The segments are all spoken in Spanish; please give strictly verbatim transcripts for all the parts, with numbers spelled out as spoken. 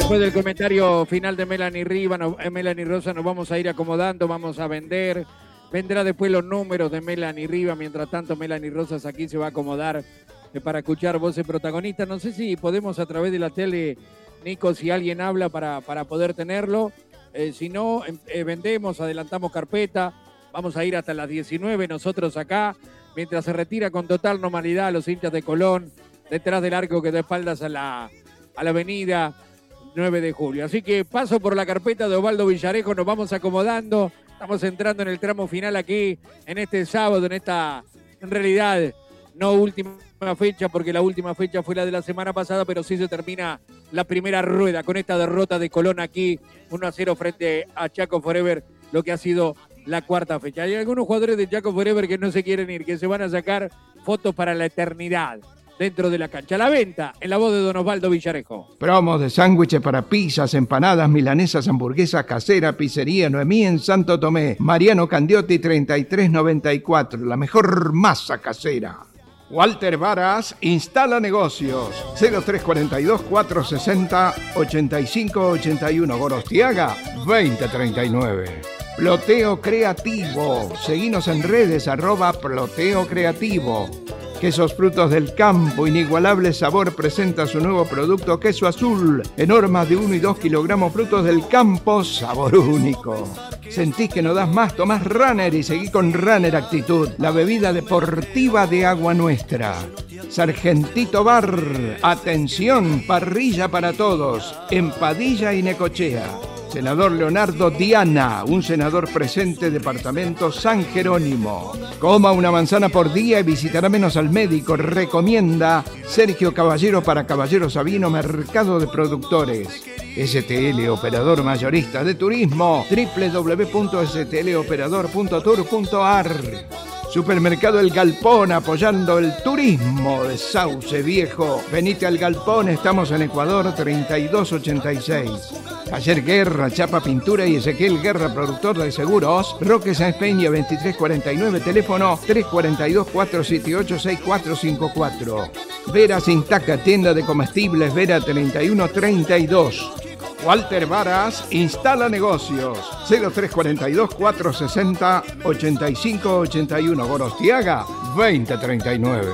Después del comentario final de Melanie Riva, no, eh, Melanie Rosa, nos vamos a ir acomodando, vamos a vender. Vendrá después los números de Melanie Riva. Mientras tanto, Melanie Rosas aquí se va a acomodar eh, para escuchar voces protagonistas. No sé si podemos a través de la tele, Nico, si alguien habla para, para poder tenerlo. Eh, si no, eh, vendemos, adelantamos carpeta. Vamos a ir hasta las diecinueve nosotros acá, mientras se retira con total normalidad los hinchas de Colón, detrás del arco que da espaldas a la, a la avenida nueve de julio. Así que paso por la carpeta de Osvaldo Villarejo, nos vamos acomodando. Estamos entrando en el tramo final aquí, en este sábado, en esta, en realidad, no última fecha, porque la última fecha fue la de la semana pasada, pero sí se termina la primera rueda con esta derrota de Colón aquí, uno a cero frente a Chaco Forever, lo que ha sido la cuarta fecha. Hay algunos jugadores de Chaco Forever que no se quieren ir, que se van a sacar fotos para la eternidad dentro de la cancha. La venta, en la voz de don Osvaldo Villarejo. Promos de sándwiches para pizzas, empanadas, milanesas, hamburguesas casera, pizzería Noemí en Santo Tomé. Mariano Candiotti treinta y tres noventa y cuatro, la mejor masa casera. Walter Varas instala negocios. cero tres cuatro dos, cuatro seis cero, ocho cinco ocho uno. Gorostiaga veinte treinta y nueve. Ploteo Creativo. Seguinos en redes, arroba Ploteo Creativo. Quesos Frutos del Campo, inigualable sabor, presenta su nuevo producto Queso Azul, en hormas de uno y dos kilogramos, frutos del campo, sabor único. ¿Sentís que no das más? Tomás Runner y seguí con Runner Actitud, la bebida deportiva de Agua Nuestra. Sargentito Bar, atención, parrilla para todos, en Padilla y Necochea. Senador Leonardo Diana, un senador presente, departamento San Jerónimo. Coma una manzana por día y visitará menos al médico. Recomienda Sergio Caballero para Caballero Sabino, Mercado de Productores. S T L, operador mayorista de turismo. doble u doble u doble u punto s t l operador punto tour punto a r. Supermercado El Galpón, apoyando el turismo de Sauce Viejo. Venite al Galpón, estamos en Ecuador treinta y dos ochenta y seis. Taller Guerra, Chapa Pintura y Ezequiel Guerra, productor de seguros. Roque Sáenz Peña, veintitrés cuarenta y nueve, teléfono tres cuatro dos, cuatro siete ocho, seis cuatro cinco cuatro. Vera Sintaca, tienda de comestibles, Vera treinta y uno treinta y dos. Walter Varas instala negocios. cero tres cuatro dos, cuatro seis cero, ocho cinco ocho uno. Gorostiaga veinte treinta y nueve.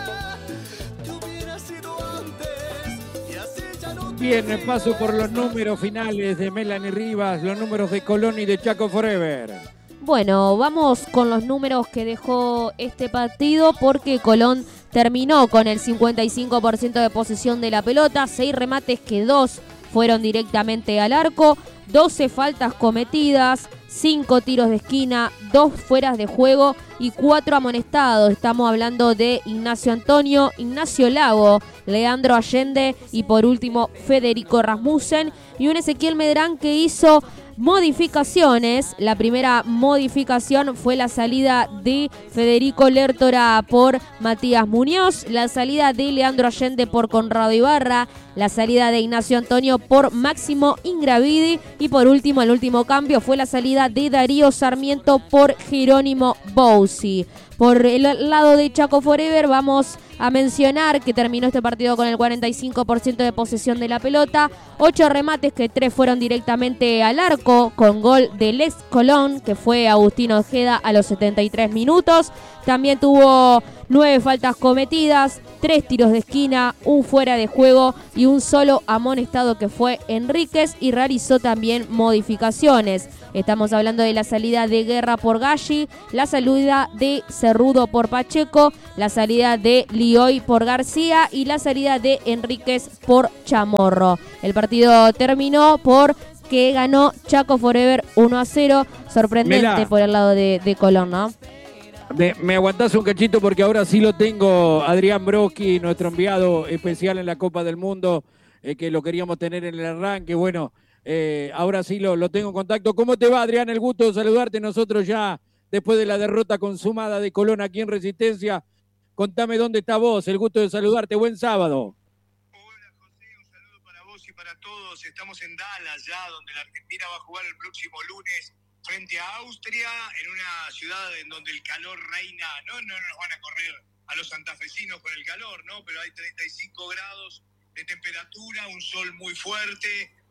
Bien, paso por los números finales de Melanie Rivas, los números de Colón y de Chaco Forever. Bueno, vamos con los números que dejó este partido, porque Colón terminó con el cincuenta y cinco por ciento de posesión de la pelota, seis remates que dos fueron directamente al arco, doce faltas cometidas, cinco tiros de esquina, dos fueras de juego y cuatro amonestados. Estamos hablando de Ignacio Antonio, Ignacio Lago, Leandro Allende y por último Federico Rasmussen, y un Ezequiel Medrán que hizo modificaciones. La primera modificación fue la salida de Federico Lertora por Matías Muñoz, la salida de Leandro Allende por Conrado Ibarra, la salida de Ignacio Antonio por Máximo Ingravidi y por último, el último cambio fue la salida de Darío Sarmiento por Jerónimo Bouzi. Por el lado de Chaco Forever vamos a mencionar que terminó este partido con el cuarenta y cinco por ciento de posesión de la pelota, ocho remates que tres fueron directamente al arco, con gol del ex Colón, que fue Agustino Ojeda a los setenta y tres minutos. También tuvo nueve faltas cometidas, tres tiros de esquina, un fuera de juego y un solo amonestado que fue Enríquez, y realizó también modificaciones. Estamos hablando de la salida de Guerra por Galli, la salida de Cerrudo por Pacheco, la salida de Lioy por García y la salida de Enríquez por Chamorro. El partido terminó por que ganó Chaco Forever uno a cero. Sorprendente Mela. Por el lado de, de Colón, ¿no? Me, me aguantás un cachito porque ahora sí lo tengo, Adrián Broski, nuestro enviado especial en la Copa del Mundo, eh, que lo queríamos tener en el arranque. Bueno, eh, ahora sí lo, lo tengo en contacto. ¿Cómo te va, Adrián? El gusto de saludarte. Nosotros ya, después de la derrota consumada de Colón aquí en Resistencia, contame dónde está vos. El gusto de saludarte. Buen sábado. Hola, José. Un saludo para vos y para todos. Estamos en Dallas ya, donde la Argentina va a jugar el próximo lunes frente a Austria, en una ciudad en donde el calor reina. No, no nos van a correr a los santafesinos con el calor, ¿no? Pero hay treinta y cinco grados de temperatura, un sol muy fuerte,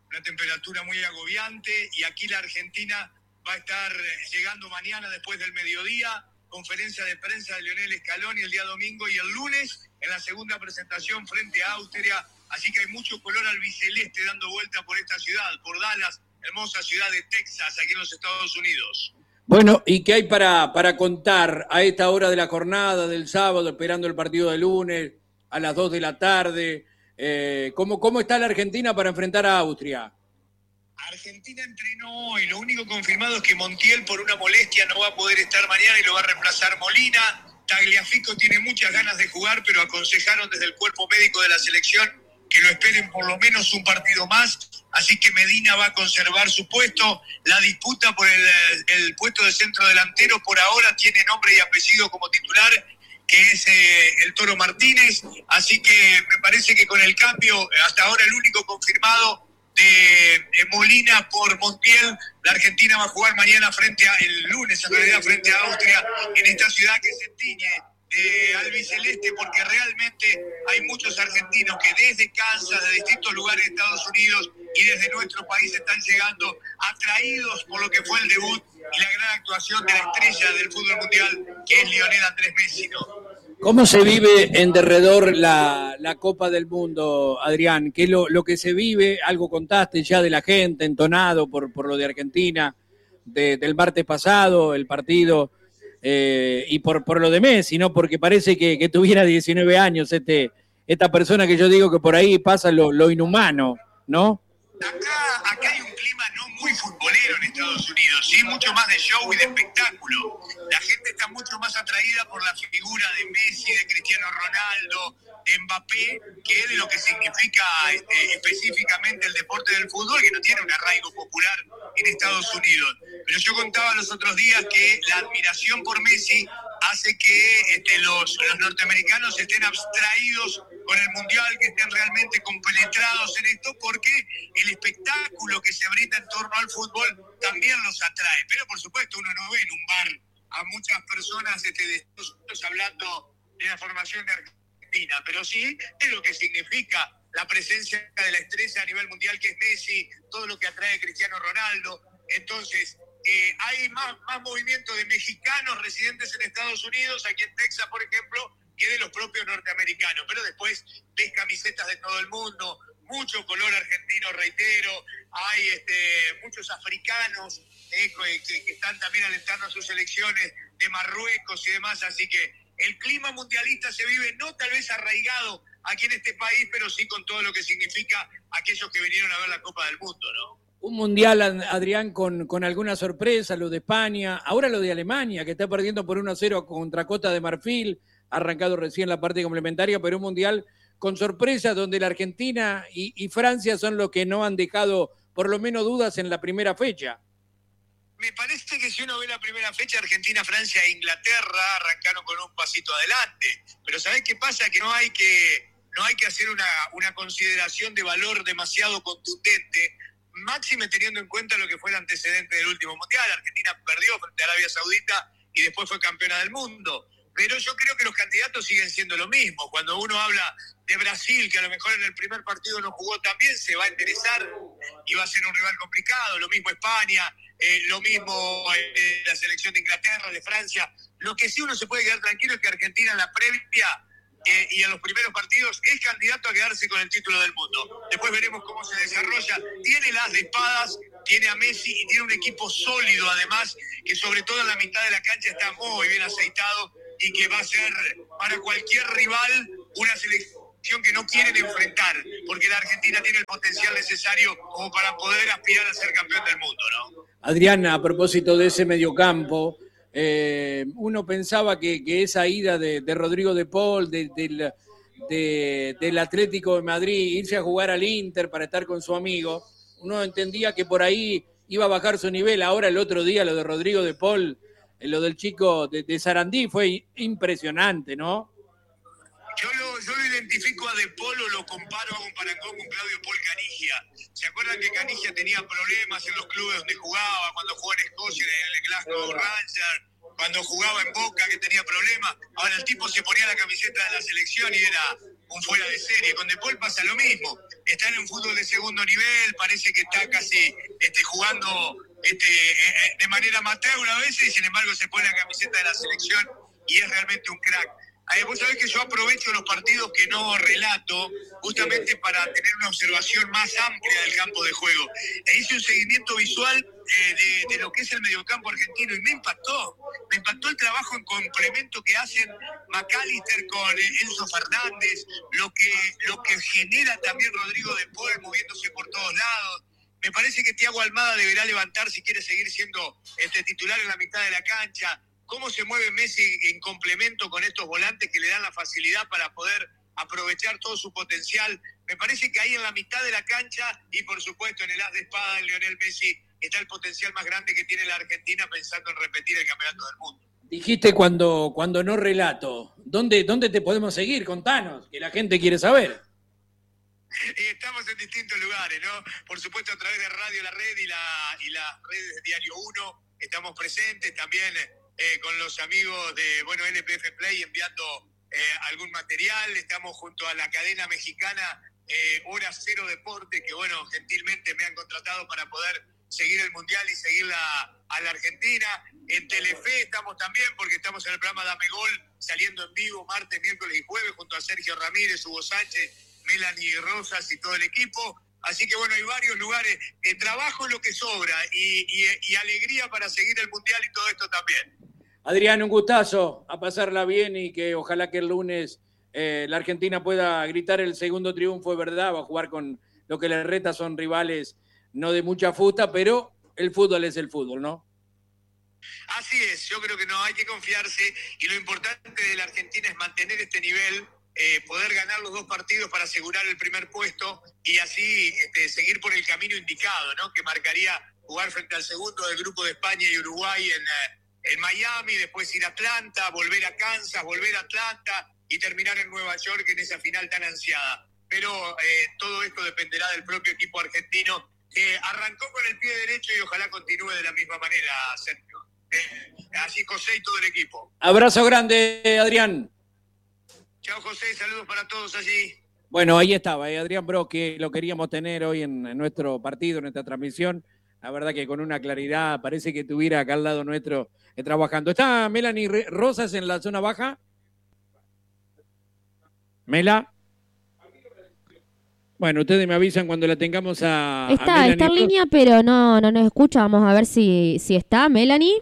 una temperatura muy agobiante, y aquí la Argentina va a estar llegando mañana después del mediodía, conferencia de prensa de Lionel Scaloni el día domingo, y el lunes en la segunda presentación frente a Austria, así que hay mucho color albiceleste dando vuelta por esta ciudad, por Dallas, hermosa ciudad de Texas, aquí en los Estados Unidos. Bueno, ¿y qué hay para, para contar a esta hora de la jornada del sábado, esperando el partido de lunes a las dos de la tarde? Eh, ¿cómo, ¿Cómo está la Argentina para enfrentar a Austria? Argentina entrenó hoy, lo único confirmado es que Montiel por una molestia no va a poder estar mañana y lo va a reemplazar Molina. Tagliafico tiene muchas ganas de jugar, pero aconsejaron desde el cuerpo médico de la selección que lo esperen por lo menos un partido más, así que Medina va a conservar su puesto. La disputa por el, el puesto de centro delantero por ahora tiene nombre y apellido como titular, que es eh, el Toro Martínez, así que me parece que con el cambio, hasta ahora el único confirmado de, de Molina por Montiel, la Argentina va a jugar mañana frente a, el lunes en realidad frente a Austria, en esta ciudad que se tiñe de albiceleste, porque realmente hay muchos argentinos que desde Kansas, de distintos lugares de Estados Unidos y desde nuestro país están llegando atraídos por lo que fue el debut y la gran actuación de la estrella del fútbol mundial, que es Lionel Andrés Messi, ¿no? ¿Cómo se vive en derredor la, la Copa del Mundo, Adrián? ¿Qué es lo, lo que se vive? Algo contaste ya de la gente, entonado por, por lo de Argentina, de, del martes pasado, el partido, eh, y por, por lo de Messi, ¿no? Porque parece que, que tuviera diecinueve años este, esta persona que yo digo que por ahí pasa lo, lo inhumano, ¿no? Acá, acá hay un clima no muy futbolero en Estados Unidos, sí, mucho más de show y de espectáculo. La gente está mucho más atraída por la figura de Messi, de Cristiano Ronaldo, de Mbappé, que es de lo que significa este, específicamente el deporte del fútbol, que no tiene un arraigo popular en Estados Unidos. Pero yo contaba los otros días que la admiración por Messi hace que este, los, los norteamericanos estén abstraídos con el Mundial, que estén realmente compenetrados en esto, porque el espectáculo que se brinda en torno al fútbol también los atrae. Pero por supuesto uno no ve en un bar a muchas personas este, de Estados Unidos hablando de la formación de Argentina, pero sí es lo que significa la presencia de la estrella a nivel mundial, que es Messi, todo lo que atrae Cristiano Ronaldo. Entonces, eh, hay más, más movimiento de mexicanos residentes en Estados Unidos, aquí en Texas, por ejemplo, que de los propios norteamericanos. Pero después ves camisetas de todo el mundo, mucho color argentino, reitero, hay este, muchos africanos eh, que, que están también alentando a sus selecciones, de Marruecos y demás, así que el clima mundialista se vive no tal vez arraigado aquí en este país, pero sí con todo lo que significa aquellos que vinieron a ver la Copa del Mundo, ¿no? Un mundial, Adrián, con, con alguna sorpresa, lo de España, ahora lo de Alemania, que está perdiendo por uno a cero contra Costa de Marfil, ha arrancado recién la parte complementaria, pero un mundial con sorpresa donde la Argentina y, y Francia son los que no han dejado por lo menos dudas en la primera fecha. Me parece que si uno ve la primera fecha, Argentina, Francia e Inglaterra arrancaron con un pasito adelante. Pero ¿sabés qué pasa? Que no hay que, no hay que hacer una, una consideración de valor demasiado contundente, máxime teniendo en cuenta lo que fue el antecedente del último mundial. Argentina perdió frente a Arabia Saudita y después fue campeona del mundo. Pero yo creo que los candidatos siguen siendo lo mismo. Cuando uno habla de Brasil, que a lo mejor en el primer partido no jugó tan bien, se va a interesar y va a ser un rival complicado. Lo mismo España, eh, lo mismo eh, la selección de Inglaterra, de Francia. Lo que sí uno se puede quedar tranquilo es que Argentina en la previa eh, y en los primeros partidos es candidato a quedarse con el título del mundo. Después veremos cómo se desarrolla. Tiene las de espadas, tiene a Messi y tiene un equipo sólido además, que sobre todo en la mitad de la cancha está muy bien aceitado y que va a ser para cualquier rival una selección que no quieren enfrentar, porque la Argentina tiene el potencial necesario como para poder aspirar a ser campeón del mundo, ¿no? Adrián, a propósito de ese mediocampo, eh, uno pensaba que, que esa ida de, de Rodrigo de Paul, de, de, de, del Atlético de Madrid, irse a jugar al Inter para estar con su amigo, uno entendía que por ahí iba a bajar su nivel. Ahora el otro día lo de Rodrigo de Paul, lo del chico de, de Sarandí fue impresionante, ¿no? Yo lo, yo lo identifico a De Paul, o lo comparo a un parangón con Claudio Paul Canigia. ¿Se acuerdan que Canigia tenía problemas en los clubes donde jugaba? Cuando jugó en Escocia, en el Glasgow Rangers, cuando jugaba en Boca, que tenía problemas. Ahora el tipo se ponía la camiseta de la selección y era un fuera de serie. Con De Paul pasa lo mismo. está en un fútbol de segundo nivel, parece que está casi este, jugando este, de manera amateur a veces, y sin embargo se pone la camiseta de la selección y es realmente un crack. Eh, vos sabés que yo aprovecho los partidos que no relato justamente para tener una observación más amplia del campo de juego. E hice un seguimiento visual eh, de, de lo que es el mediocampo argentino y me impactó. Me impactó el trabajo en complemento que hacen McAllister con Enzo Fernández, lo que, lo que genera también Rodrigo de Paul moviéndose por todos lados. Me parece que Thiago Almada deberá levantar si quiere seguir siendo este titular en la mitad de la cancha. Cómo se mueve Messi en complemento con estos volantes que le dan la facilidad para poder aprovechar todo su potencial. Me parece que ahí en la mitad de la cancha y por supuesto en el as de espada de Lionel Messi está el potencial más grande que tiene la Argentina pensando en repetir el campeonato del mundo. Dijiste cuando, cuando no relato. ¿Dónde, ¿Dónde te podemos seguir? Contanos, que la gente quiere saber. Y estamos en distintos lugares, ¿no? Por supuesto a través de Radio La Red y, la, y las redes de Diario uno estamos presentes también. Eh, con los amigos de, bueno, L P F Play enviando eh, algún material. Estamos junto a la cadena mexicana eh, Hora Cero Deporte, que, bueno, gentilmente me han contratado para poder seguir el Mundial y seguir la, a la Argentina. En Telefe estamos también, porque estamos en el programa Dame Gol, saliendo en vivo martes, miércoles y jueves, junto a Sergio Ramírez, Hugo Sánchez, Melanie Rosas y todo el equipo. Así que, bueno, hay varios lugares. Eh, trabajo en lo que sobra y, y, y alegría para seguir el Mundial y todo esto también. Adrián, un gustazo, a pasarla bien y que ojalá que el lunes eh, la Argentina pueda gritar el segundo triunfo, es verdad, va a jugar con lo que le reta, son rivales no de mucha fusta, pero el fútbol es el fútbol, ¿no? Así es, yo creo que no hay que confiarse y lo importante de la Argentina es mantener este nivel, eh, poder ganar los dos partidos para asegurar el primer puesto y así este, seguir por el camino indicado, ¿no? Que marcaría jugar frente al segundo del grupo de España y Uruguay en... Eh, en Miami, después ir a Atlanta, volver a Kansas, volver a Atlanta y terminar en Nueva York en esa final tan ansiada. Pero eh, todo esto dependerá del propio equipo argentino, que arrancó con el pie derecho y ojalá continúe de la misma manera, Sergio. Eh, así José y todo el equipo. Abrazo grande, Adrián. Chao, José, saludos para todos allí. Bueno, ahí estaba, eh, Adrián Bro, que lo queríamos tener hoy en, en nuestro partido, en nuestra transmisión. La verdad que con una claridad, parece que estuviera acá al lado nuestro eh, trabajando. ¿Está Melanie Rosas en la zona baja? ¿Mela? Bueno, ustedes me avisan cuando la tengamos a... Está, a está en línea, pero no, no nos escucha. Vamos a ver si, si está, Melanie.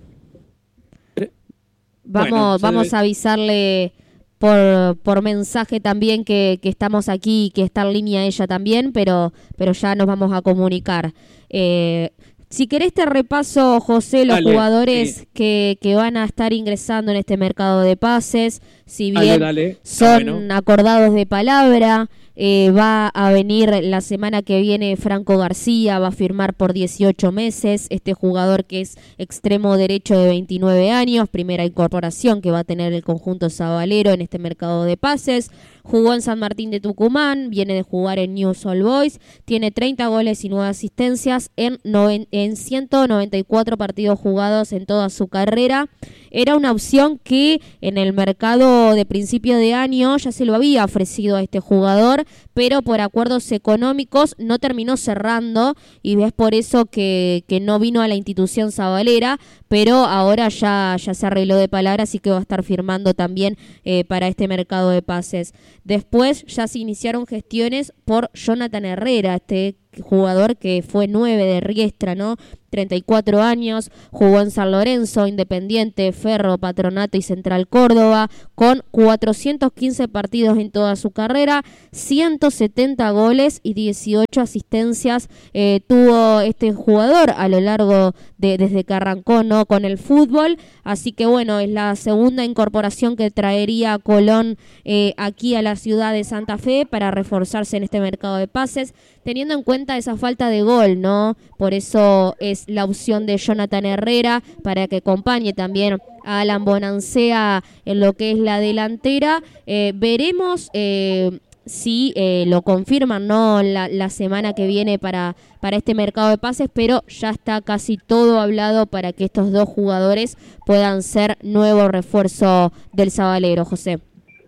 Vamos, bueno, vamos debe... a avisarle por, por mensaje también que, que estamos aquí y que está en línea ella también, pero, pero ya nos vamos a comunicar. Eh, si querés te repaso, José, los dale, jugadores sí. que, que van a estar ingresando en este mercado de pases, si dale, bien dale. son Bueno. acordados de palabra. Eh, va a venir la semana que viene Franco García, va a firmar por dieciocho meses, este jugador que es extremo derecho de veintinueve años, primera incorporación que va a tener el conjunto sabalero en este mercado de pases. Jugó en San Martín de Tucumán, viene de jugar en News All Boys, tiene treinta goles y nueve asistencias en, noven- en ciento noventa y cuatro partidos jugados en toda su carrera. Era una opción que en el mercado de principio de año ya se lo había ofrecido a este jugador, pero por acuerdos económicos no terminó cerrando y es por eso que, que no vino a la institución sabalera, pero ahora ya, ya se arregló de palabra, así que va a estar firmando también eh, para este mercado de pases. Después ya se iniciaron gestiones por Jonathan Herrera, este jugador que fue nueve de Riestra, ¿no? treinta y cuatro años, jugó en San Lorenzo, Independiente, Ferro, Patronato y Central Córdoba, con cuatrocientos quince partidos en toda su carrera, ciento setenta goles y dieciocho asistencias eh, tuvo este jugador a lo largo de desde que arrancó, ¿no?, con el fútbol. Así que bueno, es la segunda incorporación que traería Colón eh, aquí a la ciudad de Santa Fe para reforzarse en este mercado de pases, teniendo en cuenta esa falta de gol, ¿no? Por eso es la opción de Jonathan Herrera para que acompañe también a Alan Bonancea en lo que es la delantera. Eh, veremos eh, si eh, lo confirman, ¿no?, la, la semana que viene para, para este mercado de pases, pero ya está casi todo hablado para que estos dos jugadores puedan ser nuevo refuerzo del sabalero, José.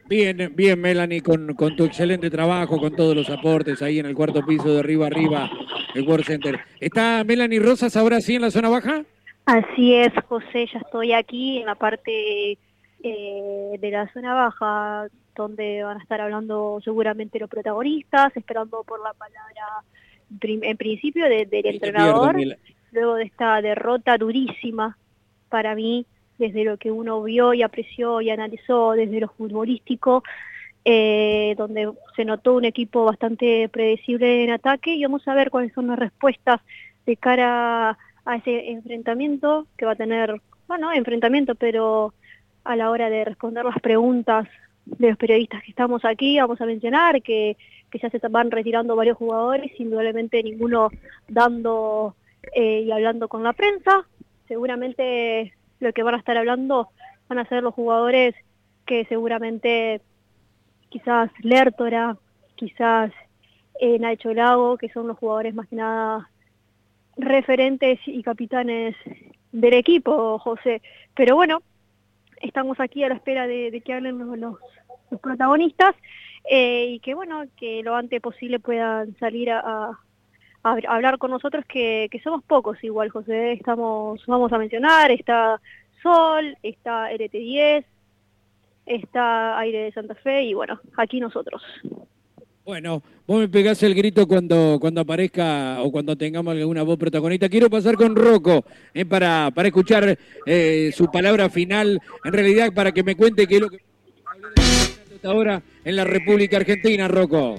Bien, bien, Melanie, con, con tu excelente trabajo, con todos los aportes ahí en el cuarto piso de arriba arriba, el World Center. ¿Está Melanie Rosas ahora sí en la zona baja? Así es, José, ya estoy aquí en la parte eh, de la zona baja, donde van a estar hablando seguramente los protagonistas, esperando por la palabra en principio de, del entrenador, luego de esta derrota durísima para mí, desde lo que uno vio y apreció y analizó desde lo futbolístico, eh, donde se notó un equipo bastante predecible en ataque, y vamos a ver cuáles son las respuestas de cara a ese enfrentamiento que va a tener, bueno, enfrentamiento, pero a la hora de responder las preguntas de los periodistas que estamos aquí, vamos a mencionar que, que ya se van retirando varios jugadores, indudablemente ninguno dando eh, y hablando con la prensa. Seguramente lo que van a estar hablando van a ser los jugadores que seguramente quizás Lertora, quizás eh, Nacho Lago, que son los jugadores más que nada referentes y capitanes del equipo, José. Pero bueno, estamos aquí a la espera de, de que hablen los, los, los protagonistas eh, y que bueno, que lo antes posible puedan salir a, a, a hablar con nosotros, que, que somos pocos igual, José. Estamos, vamos a mencionar, está Sol, está R T diez, está Aire de Santa Fe y bueno, aquí nosotros. Bueno, vos me pegás el grito cuando, cuando aparezca o cuando tengamos alguna voz protagonista. Quiero pasar con Rocco eh, para, para escuchar eh, su palabra final, en realidad para que me cuente qué es lo que hasta ahora en la República Argentina, Rocco.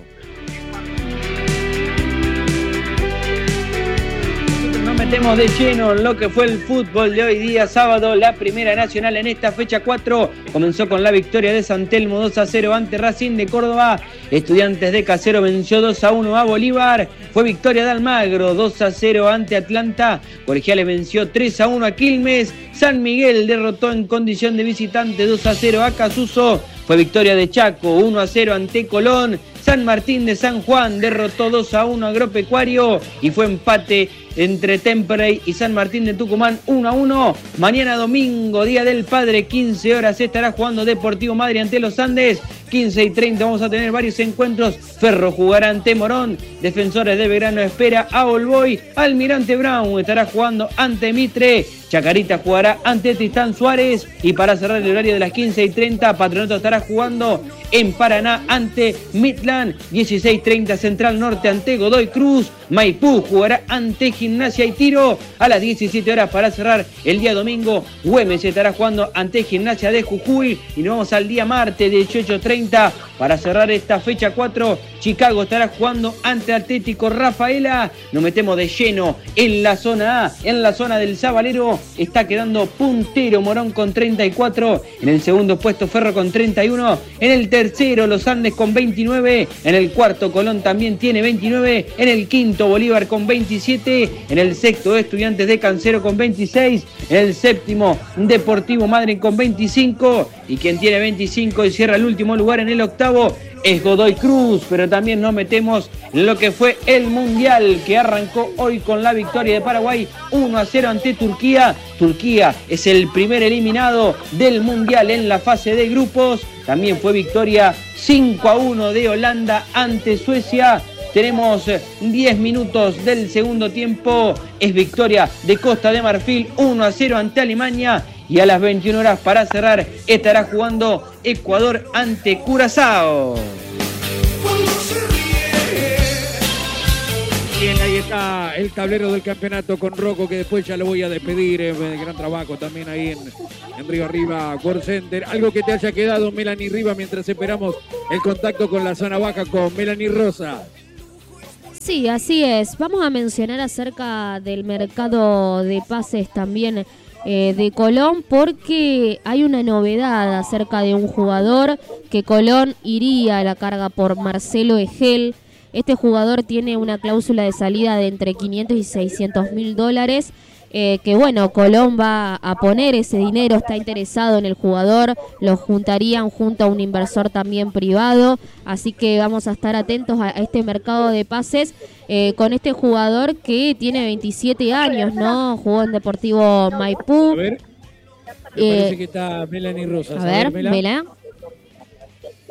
Nos metemos de lleno en lo que fue el fútbol de hoy día sábado. La Primera Nacional en esta fecha cuatro comenzó con la victoria de San Telmo dos a cero ante Racing de Córdoba. Estudiantes de Casero venció dos a uno a Bolívar. Fue victoria de Almagro dos a cero ante Atlanta. Colegiales venció tres a uno a Quilmes. San Miguel derrotó en condición de visitante dos a cero a Casuso. Fue victoria de Chaco uno a cero ante Colón. San Martín de San Juan derrotó dos a uno a Agropecuario y fue empate entre Temperley y San Martín de Tucumán uno a uno. Mañana domingo, Día del Padre, quince horas, estará jugando Deportivo Madrid ante los Andes. quince y treinta vamos a tener varios encuentros. Ferro jugará ante Morón. Defensores de Belgrano espera a Olboy. Almirante Brown estará jugando ante Mitre. Chacarita jugará ante Tristán Suárez. Y para cerrar el horario de las quince y treinta, Patronato estará jugando en Paraná ante Midland. dieciséis y treinta, Central Norte ante Godoy Cruz. Maipú jugará ante Gimnasia y Tiro. A las diecisiete horas para cerrar el día domingo, Güemes estará jugando ante Gimnasia de Jujuy. Y nos vamos al día martes, dieciocho treinta, para cerrar esta fecha cuatro. Chicago estará jugando ante Atlético Rafaela. Nos metemos de lleno en la zona A, en la zona del Sabalero. Está quedando puntero Morón con treinta y cuatro. En el segundo puesto Ferro con treinta y uno. En el tercero Los Andes con veintinueve. En el cuarto Colón también tiene veintinueve. En el quinto Bolívar con veintisiete. En el sexto Estudiantes de Cancero con veintiséis. En el séptimo Deportivo Madryn con veinticinco. Y quien tiene veinticinco y cierra el último lugar en el octavo es Godoy Cruz. Pero también nos metemos en lo que fue el Mundial, que arrancó hoy con la victoria de Paraguay uno a cero ante Turquía. Turquía es el primer eliminado del Mundial en la fase de grupos. También fue victoria cinco a uno de Holanda ante Suecia. Tenemos diez minutos del segundo tiempo. Es victoria de Costa de Marfil uno a cero ante Alemania. Y a las veintiuna horas para cerrar estará jugando Ecuador ante Curazao. Bien, ahí está el tablero del campeonato con Rocco, que después ya lo voy a despedir. Eh, gran trabajo también ahí en, en Río Arriba World Center. Algo que te haya quedado, Melanie Riva, mientras esperamos el contacto con la zona baja con Melanie Rosa. Sí, así es. Vamos a mencionar acerca del mercado de pases también eh, de Colón, porque hay una novedad acerca de un jugador que Colón iría a la carga por Marcelo Egel. Este jugador tiene una cláusula de salida de entre quinientos y seiscientos mil dólares. Eh, que bueno, Colón va a poner ese dinero, está interesado en el jugador, lo juntarían junto a un inversor también privado, así que vamos a estar atentos a, a este mercado de pases eh, con este jugador que tiene veintisiete años, ¿no? Jugó en Deportivo Maipú. A ver, me eh, parece que está Melanie Rosas. A ver, Mela.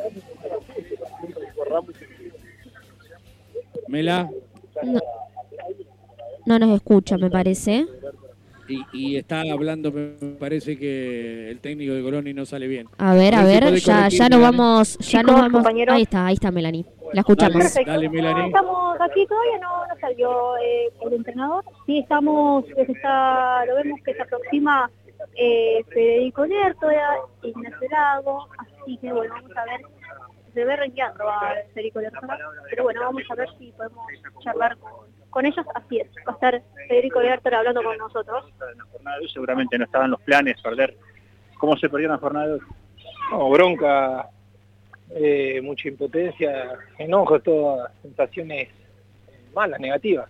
Mela. No, no nos escucha, me parece. Y, y está hablando, me parece que el técnico de Colón y no sale bien. A ver, a ver, ya, ya nos vamos, ya Chicos, nos vamos. compañeros. Ahí está, ahí está Melanie. La escuchamos. Dale, Perfecto. dale, Melanie. Estamos aquí, todavía no, no salió eh, el entrenador. Sí, estamos, que se está, lo vemos que se aproxima eh, Federico Lertora, Ignacio Lago, así que bueno, vamos a ver, se ve renqueando a Federico Lertora, pero bueno, vamos a ver si podemos charlar con, con ellos, así es, va a estar Federico Lertora hablando con nosotros. La jornada de hoy seguramente no estaban los planes perder. ¿Cómo se perdió la jornada de hoy? No, bronca, eh, mucha impotencia, enojo, todas sensaciones malas, negativas.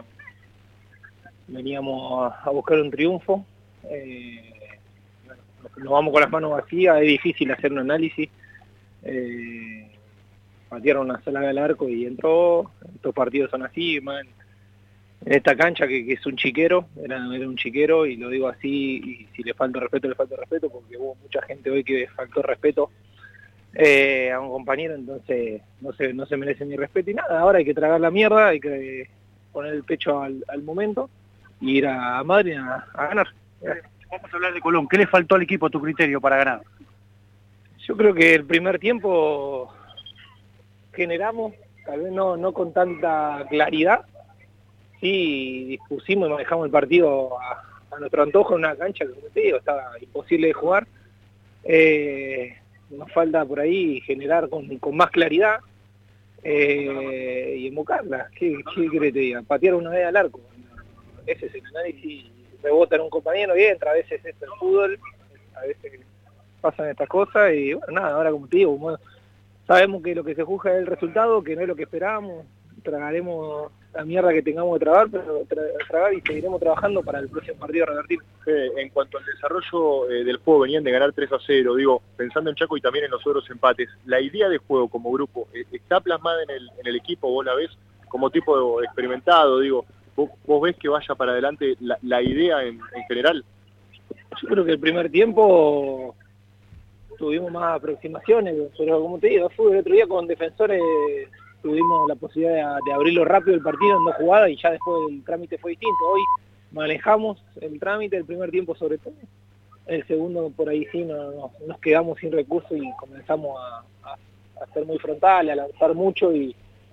Veníamos a buscar un triunfo, eh, bueno, nos vamos con las manos vacías, es difícil hacer un análisis. Eh, patearon una sola al arco y entró. Estos partidos son así, man. En esta cancha que, que es un chiquero, era, era un chiquero, y lo digo así, y si le falta respeto, le falta respeto, porque hubo mucha gente hoy que faltó respeto eh, a un compañero, entonces no se, no se merece mi respeto y nada. Ahora hay que tragar la mierda, hay que poner el pecho al, al momento y ir a Madrid a, a ganar. Vamos a hablar de Colón. ¿Qué le faltó al equipo a tu criterio para ganar? Yo creo que el primer tiempo generamos, tal vez no, no con tanta claridad, sí dispusimos y manejamos el partido a, a nuestro antojo en una cancha que, como te digo, estaba imposible de jugar. Eh, nos falta por ahí generar con, con más claridad eh, y invocarla. ¿Qué, qué querés que te diga? Patear una vez al arco. Ese es el análisis. Rebota en un compañero y entra. A veces es el fútbol, a veces pasan estas cosas y bueno, nada, ahora como te digo, como sabemos que lo que se juzga es el resultado, que no es lo que esperábamos, tragaremos la mierda que tengamos que tragar, pero tra tragar y seguiremos trabajando para el próximo partido revertir. Eh, en cuanto al desarrollo eh, del juego, venían de ganar tres a cero, digo, pensando en Chaco y también en los otros empates, la idea de juego como grupo, eh, ¿está plasmada en el, en el equipo? ¿Vos la ves como tipo experimentado? Digo, ¿vos, vos ves que vaya para adelante la, la idea en, en general? Yo creo que el primer tiempo tuvimos más aproximaciones, pero como te digo, fue el otro día con Defensores tuvimos la posibilidad de, de abrirlo rápido el partido en dos jugadas y ya después el trámite fue distinto. Hoy manejamos el trámite, el primer tiempo sobre todo, el segundo por ahí sí no, no, nos quedamos sin recursos y comenzamos a, a, a ser muy frontales, a lanzar mucho y,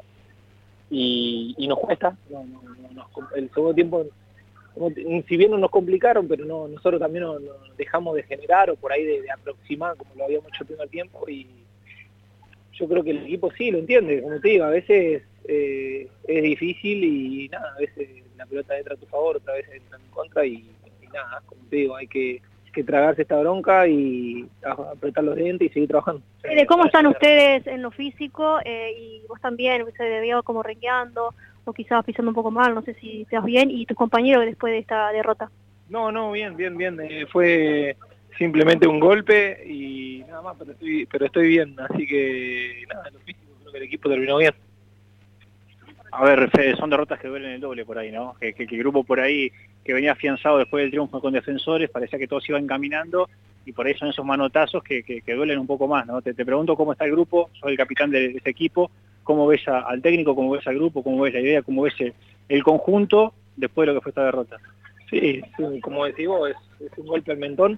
y, y nos cuesta. No, no, no, nos, el segundo tiempo, si bien no nos complicaron, pero no, nosotros también nos, nos dejamos de generar o por ahí de, de aproximar como lo habíamos hecho el primer tiempo y yo creo que el equipo sí lo entiende, como te digo, a veces eh, es difícil y nada, a veces la pelota entra a tu favor, otra vez entra en contra y, y nada, como te digo, hay que, que tragarse esta bronca y apretar los dientes y seguir trabajando. ¿De cómo están ustedes en lo físico eh, y vos también, se debió como renqueando o quizás pisando un poco mal, no sé si estás bien, y tus compañeros después de esta derrota? No, no, bien, bien, bien, eh, fue simplemente un golpe y nada más, pero estoy, pero estoy bien, así que nada, lo físico, creo que el equipo terminó bien. A ver, Fede, son derrotas que duelen el doble por ahí, ¿no? Que, que, que el grupo por ahí que venía afianzado después del triunfo con Defensores, parecía que todos iban caminando y por ahí son esos manotazos que, que, que duelen un poco más, ¿no? Te, te pregunto cómo está el grupo, soy el capitán de, de ese equipo, cómo ves a, al técnico, cómo ves al grupo, cómo ves la idea, cómo ves el, el conjunto después de lo que fue esta derrota. Sí, sí, como decís vos, es, es un golpe al mentón.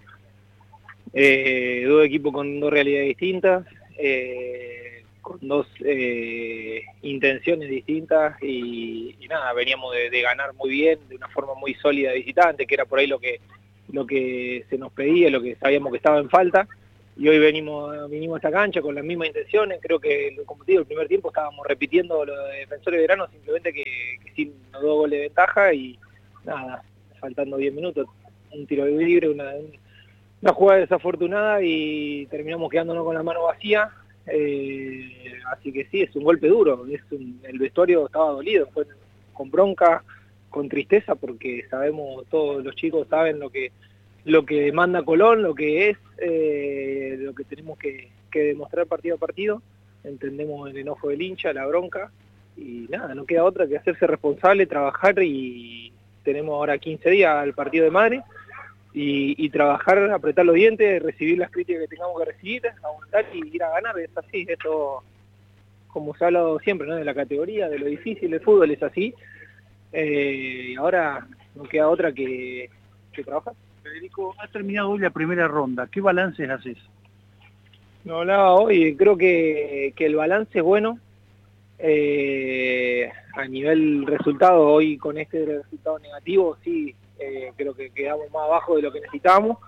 Eh, dos equipos con dos realidades distintas, eh, con dos eh, intenciones distintas y, y nada, veníamos de, de ganar muy bien, de una forma muy sólida de visitante, que era por ahí lo que lo que se nos pedía, lo que sabíamos que estaba en falta, y hoy venimos vinimos a esta cancha con las mismas intenciones. Creo que, como te digo, el primer tiempo estábamos repitiendo lo de Defensores de Verano, simplemente que, que sin los dos goles de ventaja y nada, faltando diez minutos, un tiro libre, una... Un, Una jugada desafortunada y terminamos quedándonos con la mano vacía, eh, así que sí, es un golpe duro, es un, el vestuario estaba dolido, fue con bronca, con tristeza, porque sabemos, todos los chicos saben lo que lo que demanda Colón, lo que es, eh, lo que tenemos que, que demostrar partido a partido, entendemos el enojo del hincha, la bronca, y nada, no queda otra que hacerse responsable, trabajar y tenemos ahora quince días al partido de Madrid, Y, y trabajar, apretar los dientes, recibir las críticas que tengamos que recibir, aguantar y ir a ganar. Es así, esto como se ha hablado siempre, ¿no? De la categoría, de lo difícil, el fútbol es así, eh, y ahora no queda otra que, que trabajar. Federico, ha terminado hoy la primera ronda, ¿qué balances haces? No hablaba hoy, creo que, que el balance es bueno, eh, a nivel resultado, hoy con este resultado negativo, sí, eh, creo que quedamos más abajo de lo que necesitábamos.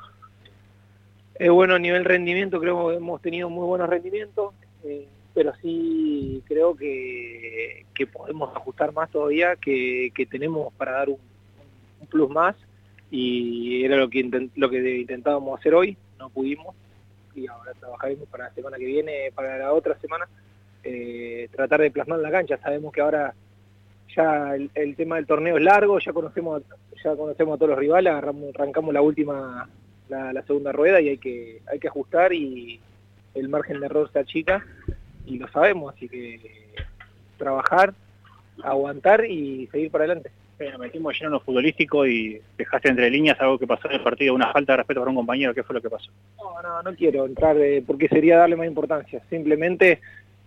Es bueno a nivel rendimiento, creo que hemos tenido muy buenos rendimientos, eh, pero sí creo que, que podemos ajustar más todavía, que, que tenemos para dar un, un plus más, y era lo que, intent, lo que intentábamos hacer hoy, no pudimos, y ahora trabajaremos para la semana que viene, para la otra semana, eh, tratar de plasmar la cancha. Sabemos que ahora ya el, el tema del torneo es largo, ya conocemos, ya conocemos a todos los rivales, agarramos, arrancamos la última... La, la segunda rueda y hay que hay que ajustar y el margen de error se achica y lo sabemos, así que trabajar, aguantar y seguir para adelante. Bueno, metimos lleno en lo futbolístico y dejaste entre líneas algo que pasó en el partido, una falta de respeto para un compañero. ¿Qué fue lo que pasó? No, no, no quiero entrar eh, porque sería darle más importancia, simplemente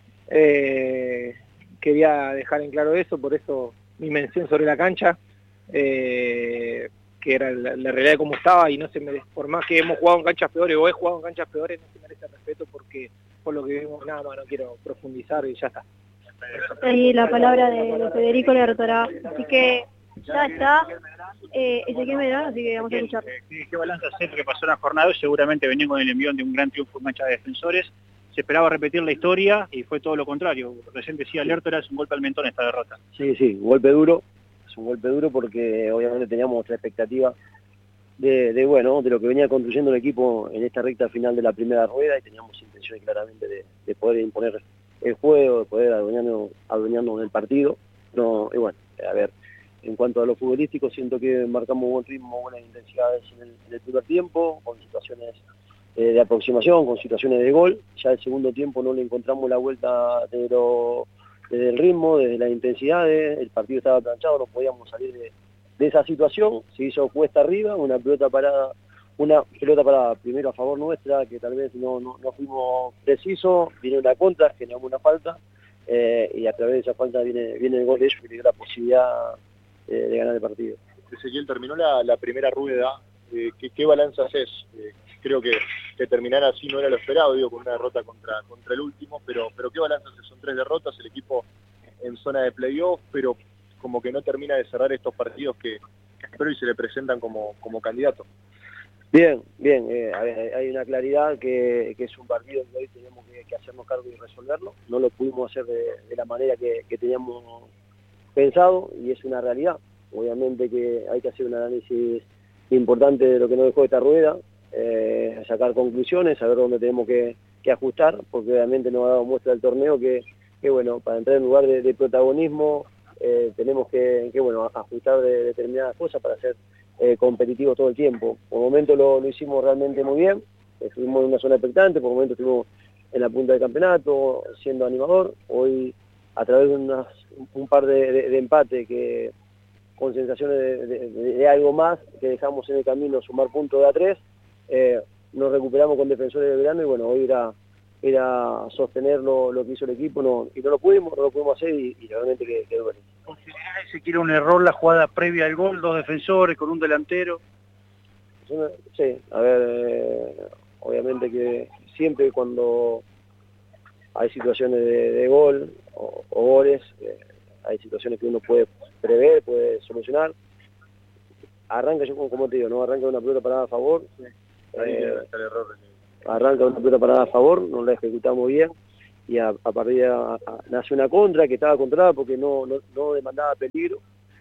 eh, quería dejar en claro eso, por eso mi mención sobre la cancha, eh, que era la, la realidad de cómo estaba, y no se merece, por más que hemos jugado en canchas peores o he jugado en canchas peores, no se merece respeto porque por lo que vimos nada más, no quiero profundizar y ya está. Ahí la palabra de, de Federico Lertora, así que ya está eh, Ezequiel Medrano, así que vamos a escuchar. ¿Qué, qué balance hacer lo que pasó en la jornada? Seguramente venían con el envión de un gran triunfo en cancha de Defensores, se esperaba repetir la historia y fue todo lo contrario. Recién decía Lertora, es un golpe al mentón esta derrota. Sí, sí, un golpe duro. Es un golpe duro porque obviamente teníamos otra expectativa de, de bueno de lo que venía construyendo el equipo en esta recta final de la primera rueda, y teníamos intenciones claramente de, de poder imponer el juego, de poder adueñarnos, adueñarnos del partido. No, y bueno, a ver, en cuanto a lo futbolístico, siento que marcamos buen ritmo, buenas intensidades en el, en el primer tiempo, con situaciones eh, de aproximación, con situaciones de gol. Ya el segundo tiempo no le encontramos la vuelta de lo... desde el ritmo, desde las intensidades, el partido estaba planchado, no podíamos salir de, de esa situación, se hizo cuesta arriba, una pelota parada, una pelota parada primero a favor nuestra, que tal vez no, no, no fuimos precisos, viene una contra, generamos una falta, eh, y a través de esa falta viene, viene el gol de ellos, que le dio la posibilidad eh, de ganar el partido. Ezequiel, terminó la, la primera rueda, eh, ¿qué, qué balance haces? Eh, creo que, que terminar así no era lo esperado, digo, con una derrota contra, contra el último, pero, pero ¿qué balance haces? Son tres derrotas, el equipo en zona de playoff, pero como que no termina de cerrar estos partidos que, que espero y se le presentan como, como candidato. Bien, bien, eh, hay una claridad que, que es un partido que hoy tenemos que, que hacernos cargo y resolverlo, no lo pudimos hacer de, de la manera que, que teníamos pensado, y es una realidad. Obviamente que hay que hacer un análisis importante de lo que nos dejó esta rueda, eh, sacar conclusiones, saber dónde tenemos que, que ajustar, porque obviamente nos ha dado muestra del torneo que, que bueno, para entrar en lugar de, de protagonismo eh, tenemos que, que bueno, ajustar de determinadas cosas para ser eh, competitivos todo el tiempo. Por momentos lo, lo hicimos realmente muy bien, estuvimos en una zona expectante, por momentos estuvimos en la punta del campeonato, siendo animador. Hoy, a través de unas, un par de, de, de empate que con sensaciones de, de, de, de algo más, que dejamos en el camino sumar puntos de a tres, eh, nos recuperamos con Defensores de Verano, y bueno, hoy era, era sostener lo, lo que hizo el equipo, no, y no lo pudimos, no lo pudimos hacer, y, y realmente que quedó bueno. ¿Considerás ese que era un error la jugada previa al gol, dos defensores con un delantero? Sí, a ver, eh, obviamente que siempre cuando hay situaciones de, de gol o, o goles, eh, hay situaciones que uno puede prever, puede solucionar. Arranca, yo como te digo, no arranca una pelota parada a favor. Sí. Ahí eh, está el error. Arranca una pelota parada a favor, no la ejecutamos bien, y a, a partir de a, a, nace una contra que estaba controlada porque no, no, no demandaba peligro.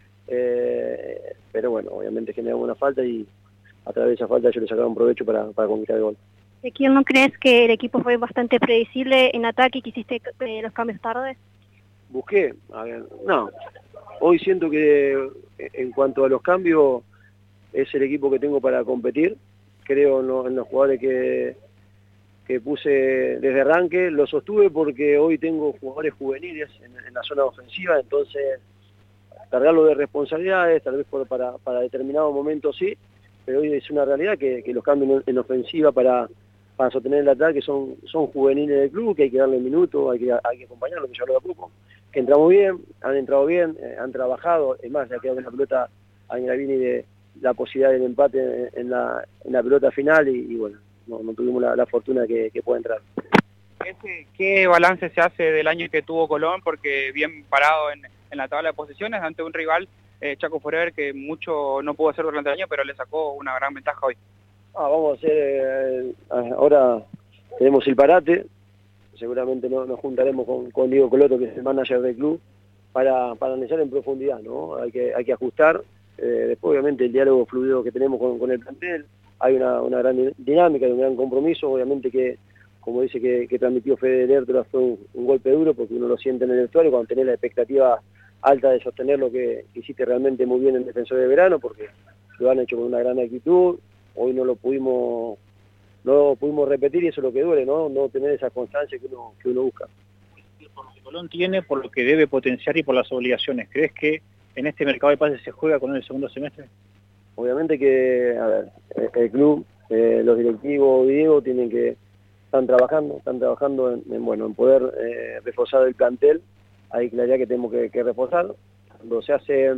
Eh, pero bueno, obviamente generamos una falta, y a través de esa falta ellos le sacaron provecho para, para conquistar el gol. Ezequiel, ¿no crees que el equipo fue bastante predecible en ataque y que hiciste eh, los cambios tarde? Busqué, a ver, no, hoy siento que en cuanto a los cambios es el equipo que tengo para competir. Creo en, lo, en los jugadores que, que puse desde arranque, lo sostuve porque hoy tengo jugadores juveniles en, en la zona ofensiva, entonces cargarlo de responsabilidades, tal vez por, para, para determinado momento sí, pero hoy es una realidad que, que los cambios en, en ofensiva para, para sostener el ataque son, son juveniles del club, que hay que darle minutos, hay que, hay que acompañarlos, que ya lo de a poco, que entramos bien, han entrado bien, eh, han trabajado, es más, ya quedado en la pelota a Gravini de la posibilidad del empate en, en, la, en la pelota final y, y bueno, no, no tuvimos la, la fortuna que, que pueda entrar. ¿Qué, ¿Qué balance se hace del año que tuvo Colón? Porque bien parado en, en la tabla de posiciones ante un rival, eh, Chaco Forever, que mucho no pudo hacer durante el año, pero le sacó una gran ventaja hoy. Ah, vamos a hacer, eh, ahora tenemos el parate, seguramente no, nos juntaremos con, con Diego Coloto, que es el manager del club, para, para analizar en profundidad, ¿no? Hay que, hay que ajustar, eh, después obviamente el diálogo fluido que tenemos con, con el plantel, hay una, una gran dinámica, hay un gran compromiso, obviamente que, como dice que, que transmitió Fede Lertora, fue un, un golpe duro, porque uno lo siente en el vestuario cuando tenés la expectativa alta de sostener lo que hiciste realmente muy bien en Defensor de Verano, porque lo han hecho con una gran actitud, hoy no lo pudimos no lo pudimos repetir y eso es lo que duele, ¿no? No tener esa constancia que uno, que uno busca. Por lo que Colón tiene, por lo que debe potenciar y por las obligaciones, ¿crees que en este mercado de pases se juega con el segundo semestre? Obviamente que, a ver, el, el club, eh, los directivos y Diego tienen que, están trabajando, están trabajando en, en bueno, en poder eh, reforzar el plantel, hay claridad que tenemos que, que reforzar. Cuando se hace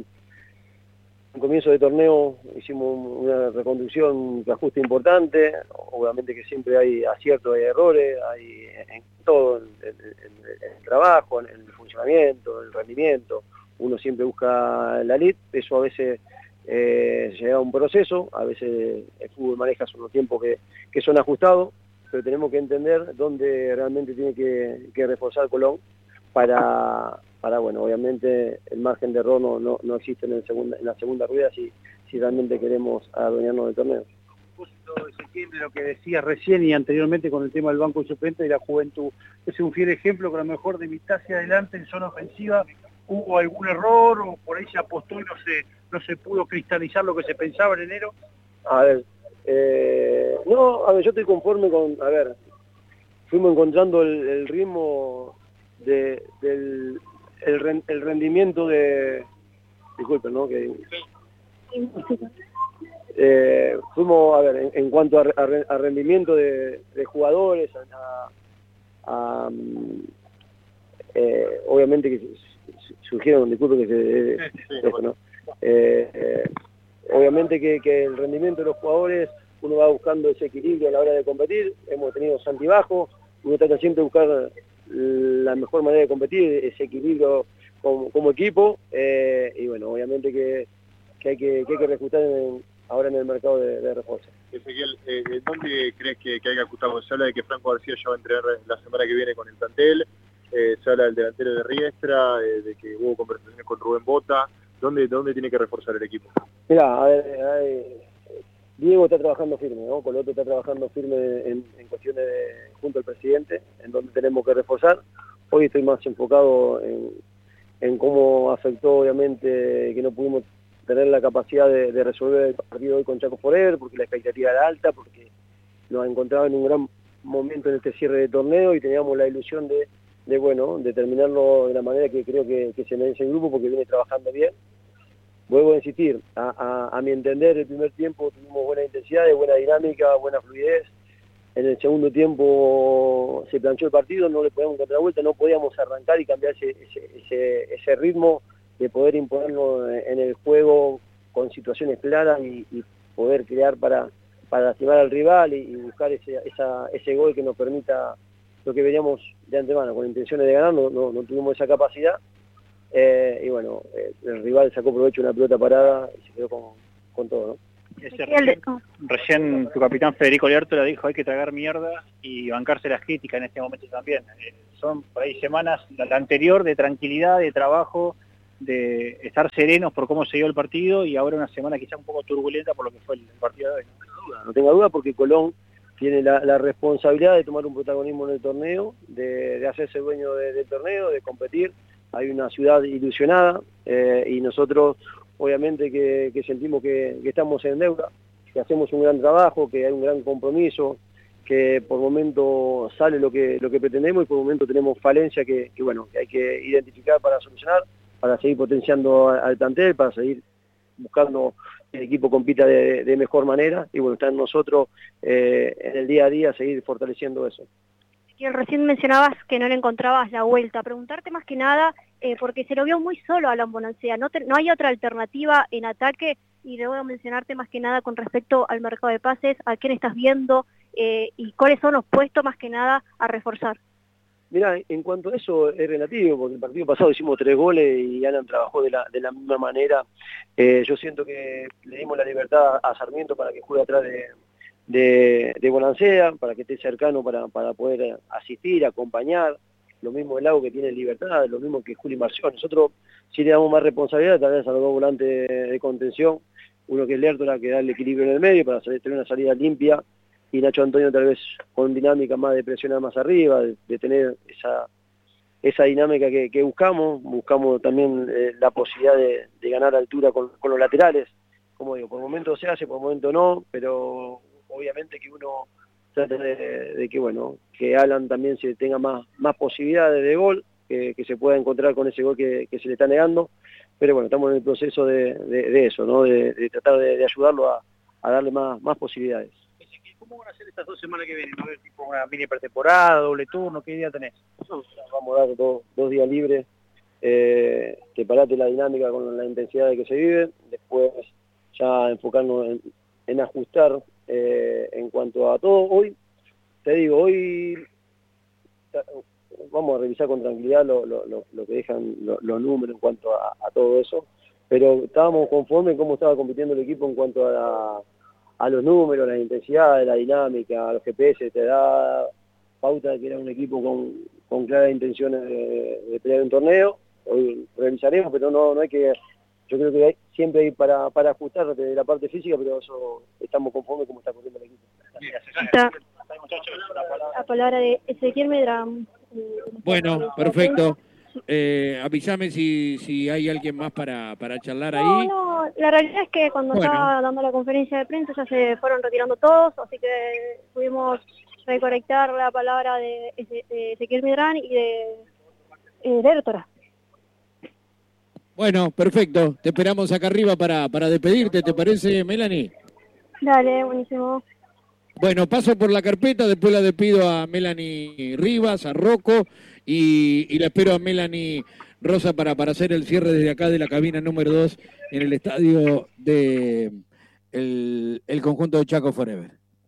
en comienzo de torneo hicimos una reconducción, un ajuste importante, obviamente que siempre hay aciertos, hay errores, hay en todo, en, en, en el trabajo, en el funcionamiento, en el rendimiento, uno siempre busca la lead, eso a veces eh, lleva un proceso, a veces el fútbol maneja unos tiempos que, que son ajustados, pero tenemos que entender dónde realmente tiene que, que reforzar Colón para... para, bueno, obviamente el margen de error no, no, no existe en, el segunda, en la segunda rueda si, si realmente queremos adueñarnos del torneo. Ezequiel, de lo que decías recién y anteriormente con el tema del banco de suplentes y la juventud, es un fiel ejemplo que a lo mejor de mitad hacia adelante en zona ofensiva hubo algún error o por ahí se apostó y no se, no se pudo cristalizar lo que se pensaba en enero. A ver, eh, no, a ver, yo estoy conforme con, a ver, fuimos encontrando el, el ritmo de, del El, el rendimiento de... Disculpen, ¿no? Que, eh, fuimos, a ver, en, en cuanto a, a, a rendimiento de, de jugadores, a, a, eh, obviamente que surgieron, disculpen que se... Sí, sí, eso, ¿no? eh, eh, obviamente que, que el rendimiento de los jugadores, uno va buscando ese equilibrio a la hora de competir, hemos tenido altibajos, uno trata siempre de buscar la mejor manera de competir, ese equilibrio como, como equipo, eh, y bueno, obviamente que, que, hay, que, que hay que reclutar en, ahora en el mercado de, de refuerzo. Ezequiel, eh, ¿dónde crees que, que hay que ajustar? Se habla de que Franco García ya va a entrenar la semana que viene con el plantel, eh, se habla del delantero de Riestra, eh, de que hubo conversaciones con Rubén Bota, ¿dónde, dónde tiene que reforzar el equipo? Mirá, a ver, hay, Diego está trabajando firme, ¿no? Coloto está trabajando firme en, en cuestiones de, junto al presidente, en donde tenemos que reforzar. Hoy estoy más enfocado en, en cómo afectó, obviamente, que no pudimos tener la capacidad de, de resolver el partido hoy con Chaco Forever, porque la expectativa era alta, porque nos encontraba en un gran momento en este cierre de torneo y teníamos la ilusión de, de bueno, de terminarlo de la manera que creo que, que se merece el grupo, porque viene trabajando bien. Vuelvo a insistir, a, a, a mi entender el primer tiempo tuvimos buena intensidad, buena dinámica, buena fluidez. En el segundo tiempo se planchó el partido, no le podíamos encontrar vuelta, no podíamos arrancar y cambiar ese, ese, ese, ese ritmo de poder imponernos en el juego con situaciones claras y, y poder crear para, para lastimar al rival y, y buscar ese, esa, ese gol que nos permita lo que veníamos de antemano, con intenciones de ganar, no, no, no tuvimos esa capacidad. Eh, y bueno, eh, el rival sacó provecho de una pelota parada y se quedó con, con todo, ¿no? Ese recién, recién tu capitán Federico Lertora dijo hay que tragar mierda y bancarse las críticas en este momento también. Eh, son por ahí semanas, la, la anterior de tranquilidad, de trabajo, de estar serenos por cómo se dio el partido y ahora una semana quizá un poco turbulenta por lo que fue el, el partido de hoy. No tenga duda, no tenga duda porque Colón tiene la, la responsabilidad de tomar un protagonismo en el torneo, de, de hacerse dueño de, del torneo, de competir. Hay una ciudad ilusionada eh, y nosotros obviamente que, que sentimos que, que estamos en deuda, que hacemos un gran trabajo, que hay un gran compromiso, que por momento sale lo que lo que pretendemos y por momento tenemos falencia que, que bueno, que hay que identificar para solucionar, para seguir potenciando al plantel, para seguir buscando que el equipo compita de, de mejor manera, y bueno, está en nosotros eh, en el día a día seguir fortaleciendo eso. Y recién mencionabas que no le encontrabas la vuelta. Preguntarte más que nada, eh, porque se lo vio muy solo a Alan Bonansea, ¿no, te, no hay otra alternativa en ataque? Y luego mencionarte más que nada con respecto al mercado de pases, a quién estás viendo eh, y cuáles son los puestos más que nada a reforzar. Mira, en cuanto a eso es relativo, porque el partido pasado hicimos tres goles y Alan trabajó de la, de la misma manera. Eh, yo siento que le dimos la libertad a Sarmiento para que juegue atrás de, de, de Bonansea, para que esté cercano para, para poder asistir, acompañar. Lo mismo el Lago, que tiene libertad, lo mismo que Juli Marción. Nosotros sí le damos más responsabilidad, tal vez a los dos volantes de, de contención, uno que es Lertora, que da el equilibrio en el medio para tener una salida limpia, y Nacho Antonio tal vez con dinámica más de presionar más arriba, de, de tener esa esa dinámica que, que buscamos. Buscamos también eh, la posibilidad de, de ganar altura con, con los laterales. Como digo, por momentos se hace, por momentos no, pero obviamente que uno trata de, de que bueno, que Alan también se tenga más, más posibilidades de gol, que, que se pueda encontrar con ese gol que, que se le está negando, pero bueno, estamos en el proceso de, de, de eso, ¿no? De, de tratar de, de ayudarlo a, a darle más, más posibilidades. ¿Cómo van a ser estas dos semanas que vienen? ¿Va a haber tipo una mini pretemporada, doble turno? ¿Qué día tenés? Vamos a dar dos, dos días libres, eh, que parate la dinámica con la intensidad de que se vive, después ya enfocarnos en, en ajustar eh, en cuanto a todo. Hoy, te digo, hoy vamos a revisar con tranquilidad lo, lo, lo, lo que dejan lo, los números en cuanto a, a todo eso, pero estábamos conformes en cómo estaba compitiendo el equipo en cuanto a la a los números, la intensidad, la dinámica, a los G P S, te da pauta de que era un equipo con, con claras intenciones de, de pelear un torneo. Hoy revisaremos, pero no, no hay que, yo creo que hay, siempre hay para, para ajustar de la parte física, pero eso estamos conformes como está corriendo el equipo. Está la palabra de Ezequiel Medrán. Bueno, perfecto. Eh, avísame si, si hay alguien más para, para charlar no, ahí. No, la realidad es que cuando bueno. estaba dando la conferencia de prensa ya se fueron retirando todos, así que pudimos reconectar la palabra de, de Ezequiel Medrán y de, de Lertora. Bueno, perfecto. Te esperamos acá arriba para, para despedirte, ¿te parece, Melanie? Dale, buenísimo. Bueno, paso por la carpeta, después la despido a Melanie Rivas, a Rocco, y, y la espero a Melanie Rosa para, para hacer el cierre desde acá de la cabina número dos en el estadio de el, el conjunto de Chaco Forever.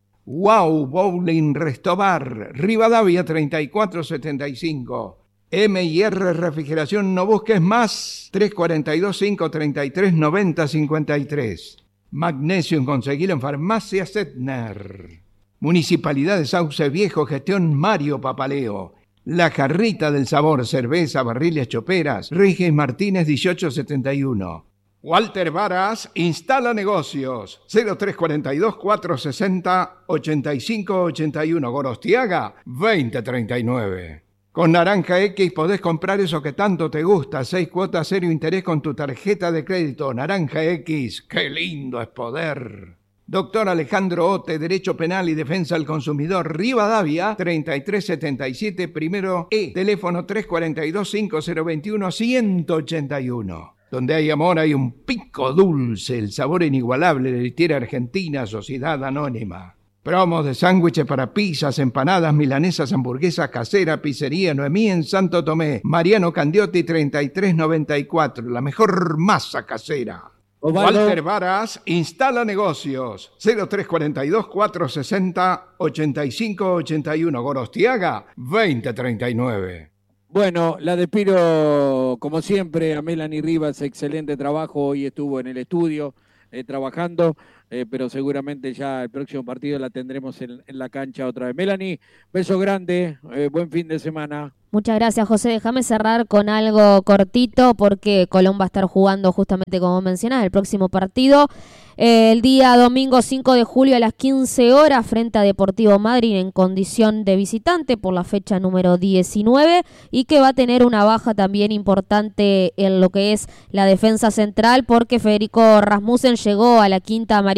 Wow Bowling Restobar, Rivadavia treinta y cuatro setenta y cinco. M y R Refrigeración, no busques más, tres cuatro dos, cinco tres tres, nueve cero cinco tres. Magnesium, conseguilo en Farmacia Setner. Municipalidad de Sauce Viejo, gestión Mario Papaleo. La Jarrita del Sabor, cerveza, barriles, choperas, Rigis Martínez dieciocho setenta y uno. Walter Varas instala negocios, cero tres cuatro dos, cuatro seis cero, ocho cinco ocho uno, Gorostiaga veinte treinta y nueve. Con Naranja X podés comprar eso que tanto te gusta, seis cuotas cero interés con tu tarjeta de crédito. Naranja X, qué lindo es poder. Doctor Alejandro Ote, Derecho Penal y Defensa del Consumidor, Rivadavia, treinta y tres setenta y siete, primero E, teléfono tres cuatro dos, cinco cero dos uno, uno ocho uno. Donde hay amor hay un pico dulce, el sabor inigualable de Litiera Argentina, Sociedad Anónima. Promos de sándwiches para pizzas, empanadas, milanesas, hamburguesas, casera, pizzería Noemí en Santo Tomé. Mariano Candiotti, treinta y tres noventa y cuatro, la mejor masa casera. Osvaldo. Walter Varas instala negocios, cero tres cuatro dos, cuatro seis cero, ocho cinco ocho uno, Gorostiaga veinte treinta y nueve. Bueno, la despido como siempre a Melanie Rivas, excelente trabajo, hoy estuvo en el estudio eh, trabajando. Eh, pero seguramente ya el próximo partido la tendremos en, en la cancha otra vez. Melanie, beso grande, eh, buen fin de semana. Muchas gracias, José. Déjame cerrar con algo cortito porque Colón va a estar jugando justamente como mencionás el próximo partido. Eh, el día domingo cinco de julio a las quince horas frente a Deportivo Madryn en condición de visitante por la fecha número diecinueve y que va a tener una baja también importante en lo que es la defensa central porque Federico Rasmussen llegó a la quinta amarilla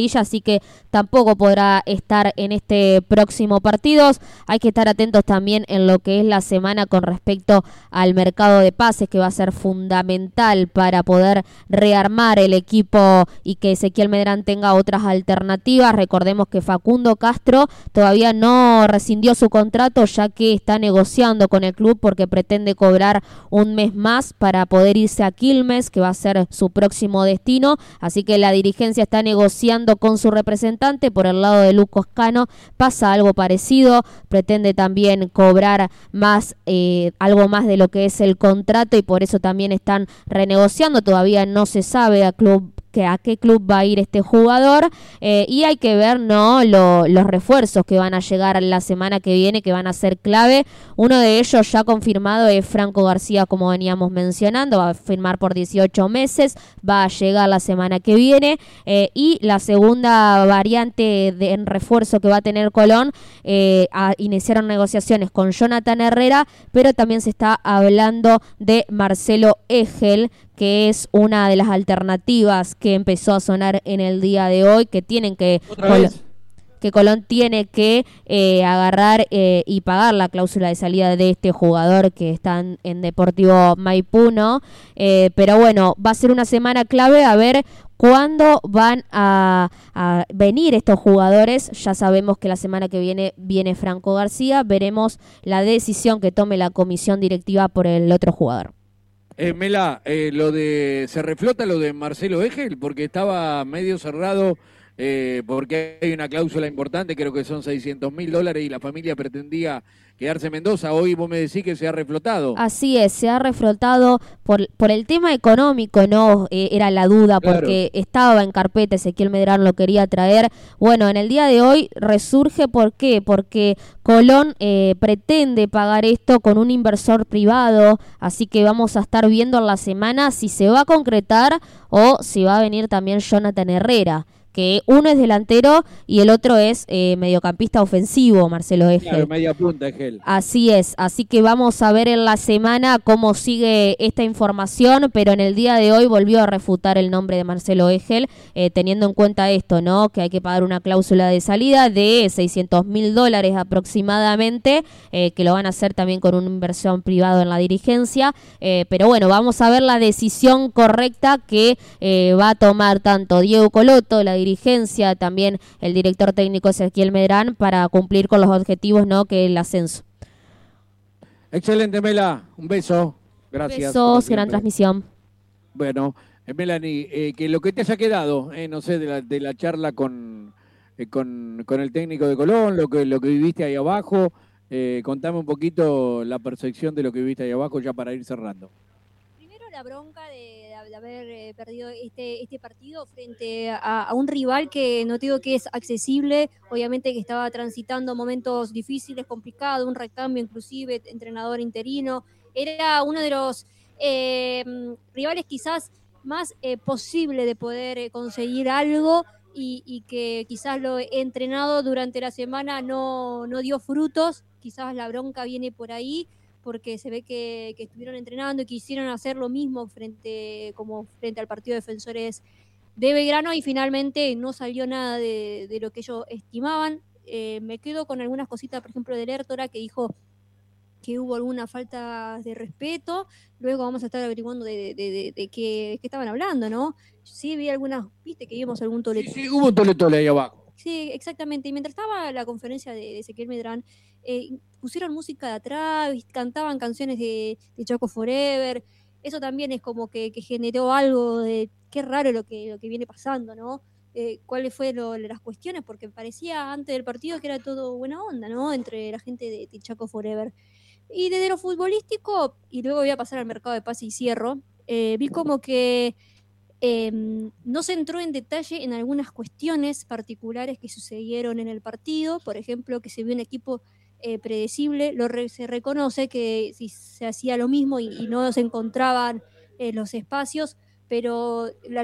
rodilla, así que tampoco podrá estar en este próximo partido. Hay que estar atentos también en lo que es la semana con respecto al mercado de pases, que va a ser fundamental para poder rearmar el equipo y que Ezequiel Medrán tenga otras alternativas. Recordemos que Facundo Castro todavía no rescindió su contrato, ya que está negociando con el club porque pretende cobrar un mes más para poder irse a Quilmes, que va a ser su próximo destino, así que la dirigencia está negociando con su representante. Por el lado de Luco Scano pasa algo parecido, pretende también cobrar más, eh, algo más de lo que es el contrato, y por eso también están renegociando. Todavía no se sabe a club que a qué club va a ir este jugador, eh, y hay que ver no lo, los refuerzos que van a llegar la semana que viene, que van a ser clave. Uno de ellos ya confirmado es Franco García, como veníamos mencionando, va a firmar por dieciocho meses, va a llegar la semana que viene, eh, y la segunda variante de, en refuerzo que va a tener Colón, eh, a, iniciaron negociaciones con Jonathan Herrera, pero también se está hablando de Marcelo Egel, que es una de las alternativas que empezó a sonar en el día de hoy, que tienen que Colón, que Colón tiene que eh, agarrar eh, y pagar la cláusula de salida de este jugador que está en, en Deportivo Maipú, ¿no? Eh, pero bueno, va a ser una semana clave a ver cuándo van a, a venir estos jugadores. Ya sabemos que la semana que viene viene Franco García, veremos la decisión que tome la comisión directiva por el otro jugador. Eh, Mela, eh, lo de se reflota lo de Marcelo Egel, porque estaba medio cerrado, eh, porque hay una cláusula importante, creo que son seiscientos mil dólares, y la familia pretendía quedarse en Mendoza. Hoy vos me decís que se ha reflotado. Así es, se ha reflotado por, por el tema económico, ¿no? Eh, era la duda, Claro. porque estaba en carpeta, Ezequiel Medrán lo quería traer. Bueno, en el día de hoy resurge, ¿por qué? Porque Colón eh, pretende pagar esto con un inversor privado, así que vamos a estar viendo en la semana si se va a concretar o si va a venir también Jonathan Herrera, que uno es delantero y el otro es eh, mediocampista ofensivo, Marcelo Egel. Claro, media punta, Egel. Así es, así que vamos a ver en la semana cómo sigue esta información, pero en el día de hoy volvió a refutar el nombre de Marcelo Egel, eh, teniendo en cuenta esto, ¿no? Que hay que pagar una cláusula de salida de seiscientos mil dólares aproximadamente, eh, que lo van a hacer también con una inversión privada en la dirigencia, eh, pero bueno, vamos a ver la decisión correcta que eh, va a tomar tanto Diego Coloto, la dirigencia, también el director técnico Ezequiel Medrán, para cumplir con los objetivos, ¿no? Que el ascenso. Excelente, Mela. Un beso. Gracias. Besos, gran transmisión. Bueno, eh, Melanie, eh, que lo que te haya quedado, eh, no sé, de la, de la charla con, eh, con, con el técnico de Colón, lo que, lo que viviste ahí abajo, eh, contame un poquito la percepción de lo que viviste ahí abajo ya para ir cerrando. Primero la bronca de, de haber eh, perdido este, este partido frente a, a un rival que no digo que es accesible, obviamente que estaba transitando momentos difíciles, complicados, un recambio inclusive, entrenador interino, era uno de los eh, rivales quizás más eh, posible de poder eh, conseguir algo y, y que quizás lo entrenado durante la semana no, no dio frutos, quizás la bronca viene por ahí, porque se ve que, que estuvieron entrenando y quisieron hacer lo mismo frente, como frente al partido de Defensores de Belgrano, y finalmente no salió nada de, de lo que ellos estimaban. Eh, me quedo con algunas cositas, por ejemplo, de Lertora, que dijo que hubo alguna falta de respeto. Luego vamos a estar averiguando de, de, de, de qué, qué estaban hablando, ¿no? Sí, vi algunas, viste que vimos algún toleto. Sí, sí, hubo un toletole ahí abajo. Sí, exactamente. Y mientras estaba la conferencia de, de Ezequiel Medrán, eh, pusieron música de atrás, cantaban canciones de, de Chaco Forever. Eso también es como que, que generó algo de qué raro lo que, lo que viene pasando, ¿no? Eh, ¿Cuáles fueron las cuestiones? Porque parecía antes del partido que era todo buena onda, ¿no? Entre la gente de, de Chaco Forever. Y desde lo futbolístico, y luego voy a pasar al mercado de pase y cierro, eh, vi como que Eh, no se entró en detalle en algunas cuestiones particulares que sucedieron en el partido, por ejemplo, que se vio un equipo eh, predecible, lo re, se reconoce que si se hacía lo mismo y, y no se encontraban eh, los espacios, pero la